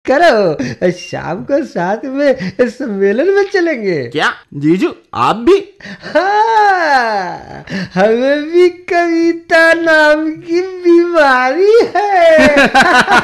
करो, शाम को साथ में सम्मेलन में चलेंगे। क्या जीजू आप भी? हाँ, हमें भी कविता नाम की बीमारी है।